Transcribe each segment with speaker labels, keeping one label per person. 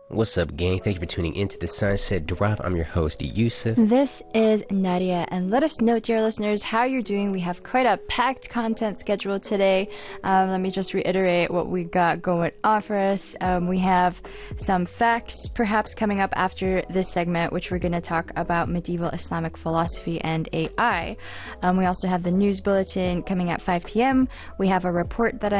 Speaker 1: What's up, gang? Thank you for tuning into the Sunset Drive. I'm your host, Yusuf.
Speaker 2: This is Nadia, and let us know, dear listeners, how you're doing. We have quite a packed content schedule today. Let me just reiterate what we got going on for us. We have some facts, perhaps, coming up after this segment, which we're going to talk about medieval Islamic philosophy and AI. We also have the news bulletin coming at 5 p.m. We have a report that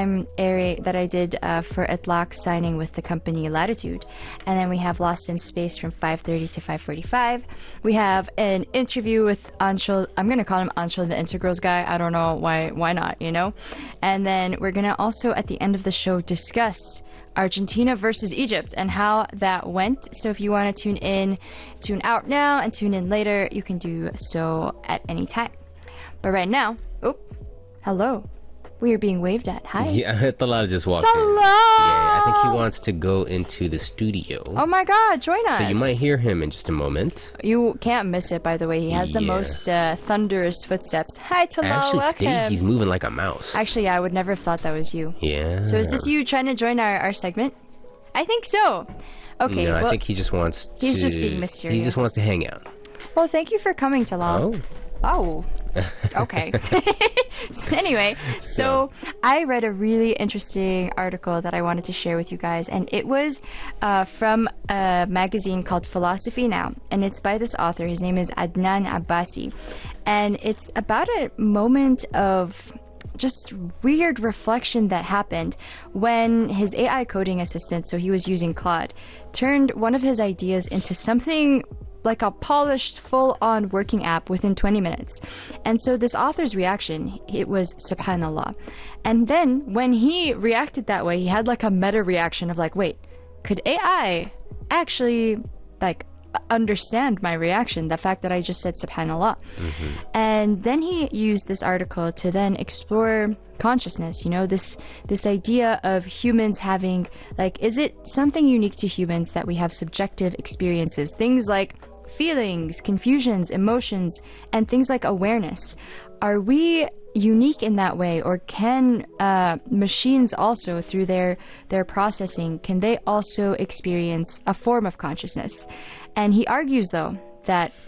Speaker 2: I did for Itlaq signing with the company Latitude. And then we have Lost in Space from 5:30 to 5:45. We have an interview with Anshul. I'm going to call him Anshul, the Integrals guy. I don't know why not, you know? And then we're going to also, at the end of the show, discuss Argentina versus Egypt and how that went. So if you want to tune out now and tune in later, you can do so at any time. But right now, hello. We are being waved at. Hi.
Speaker 1: Yeah, Talal just walked in.
Speaker 2: Talal!
Speaker 1: Yeah, I think he wants to go into the studio.
Speaker 2: Oh my God, join us.
Speaker 1: So you might hear him in just a moment.
Speaker 2: You can't miss it, by the way. He has the most thunderous footsteps. Hi, Talal.
Speaker 1: Actually,
Speaker 2: welcome.
Speaker 1: today he's moving like a mouse.
Speaker 2: Actually, I would never have thought that was you.
Speaker 1: Yeah.
Speaker 2: So is this you trying to join our segment? I think so. Okay.
Speaker 1: No,
Speaker 2: well,
Speaker 1: I think he just wants to...
Speaker 2: He's just being mysterious.
Speaker 1: He just wants to hang out.
Speaker 2: Well, thank you for coming, Talal. Oh. Okay. Anyway, so I read a really interesting article that I wanted to share with you guys, and it was from a magazine called Philosophy Now, and it's by this author. His name is Adnan Abbasi, and it's about a moment of just weird reflection that happened when his AI coding assistant, so he was using Claude, turned one of his ideas into something like a polished, full-on working app within 20 minutes. And so this author's reaction, it was subhanallah. And then when he reacted that way, he had like a meta reaction of like, wait, could AI actually like understand my reaction, the fact that I just said subhanallah? And then he used this article to then explore consciousness, you know, this idea of humans having, like, is it something unique to humans that we have subjective experiences, things like feelings, confusions, emotions, and things like awareness? Are we unique in that way, or can machines also, through their processing, can they also experience a form of consciousness? And he argues, though, that